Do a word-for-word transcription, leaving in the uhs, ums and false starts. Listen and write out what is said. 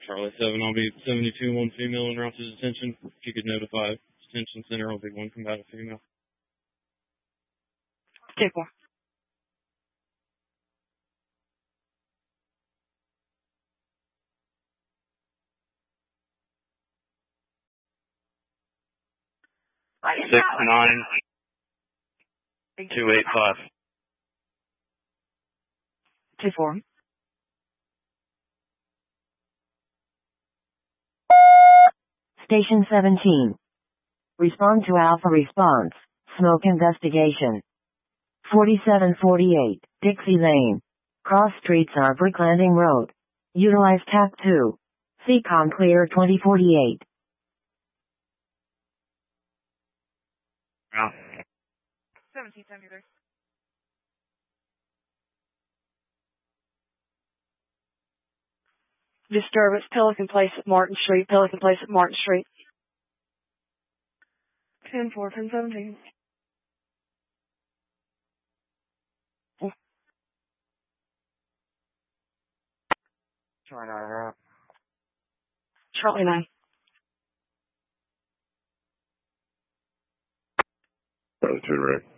Charlie seven, I'll be seventy-two, one female en route to detention. If you could notify detention center, I'll be one combative female. Take one. Six nine two eight five. Two four. Station seventeen. Respond to Alpha response. Smoke investigation. forty-seven forty-eight, Dixie Lane. Cross streets are Brick Landing Road. Utilize T A C two. C COM clear twenty forty-eight. Yeah. seventeen seventy-three. Disturbance, Pelican Place at Martin Street, Pelican Place at Martin Street. ten four, ten seventeen. Charlie nine. Charlie nine. Charlie two, right?